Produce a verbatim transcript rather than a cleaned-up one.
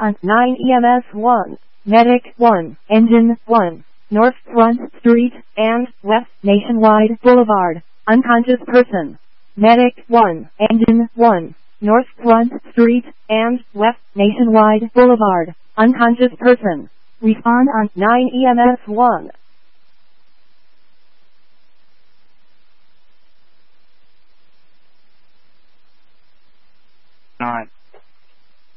on nine E M S one. Medic one, Engine one, North Front Street and West Nationwide Boulevard, unconscious person. Medic one, Engine one, North Front Street and West Nationwide Boulevard, unconscious person. Respond on nine E M S one.